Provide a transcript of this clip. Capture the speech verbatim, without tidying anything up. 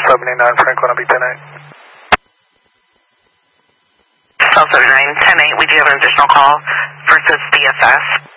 seventy-nine, Franklin, I'll be ten eight. Cell seventy-nine, ten eight, we do have an additional call versus D S S.